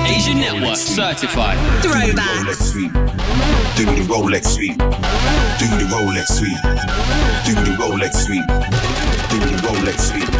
Asia Network certified. Throwbacks. Do the Rolex sweep. Do the Rolex sweep. Do the Rolex sweep. Do the Rolex sweep.